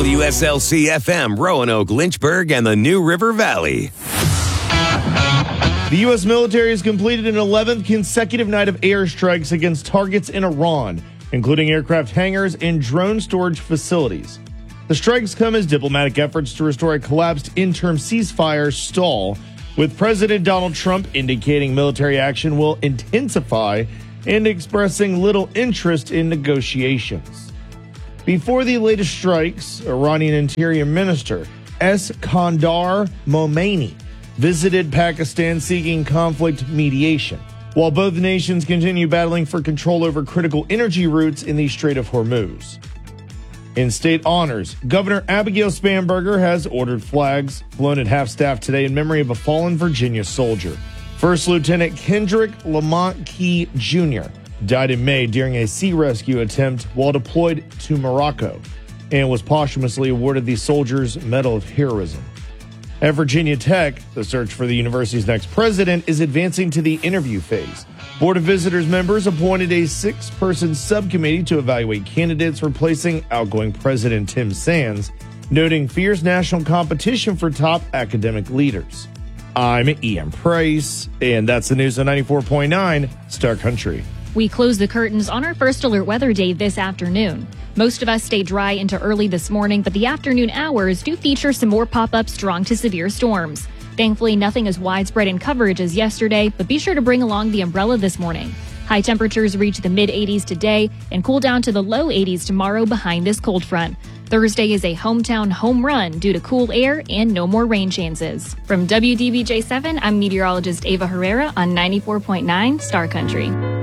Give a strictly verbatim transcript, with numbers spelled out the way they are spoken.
W S L C F M, Roanoke, Lynchburg, and the New River Valley. The U S military has completed an eleventh consecutive night of airstrikes against targets in Iran, including aircraft hangars and drone storage facilities. The strikes come as diplomatic efforts to restore a collapsed interim ceasefire stall, with President Donald Trump indicating military action will intensify and expressing little interest in negotiations. Before the latest strikes, Iranian Interior Minister Eskandar Momeini visited Pakistan seeking conflict mediation, while both nations continue battling for control over critical energy routes in the Strait of Hormuz. In state honors, Governor Abigail Spanberger has ordered flags flown at half-staff today in memory of a fallen Virginia soldier. First Lieutenant Kendrick Lamont Key Junior died in May during a sea rescue attempt while deployed to Morocco and was posthumously awarded the Soldier's Medal of Heroism. At Virginia Tech, the search for the university's next president is advancing to the interview phase. Board of Visitors members appointed a six-person subcommittee to evaluate candidates replacing outgoing President Tim Sands, noting fierce national competition for top academic leaders. I'm Ian Price, and that's the news on ninety-four point nine Star Country. We close the curtains on our first alert weather day this afternoon. Most of us stay dry into early this morning, but the afternoon hours do feature some more pop-ups strong to severe storms. Thankfully, nothing as widespread in coverage as yesterday, but be sure to bring along the umbrella this morning. High temperatures reach the mid-eighties today and cool down to the low eighties tomorrow behind this cold front. Thursday is a hometown home run due to cool air and no more rain chances. From W D B J seven, I'm meteorologist Ava Herrera on ninety-four point nine Star Country.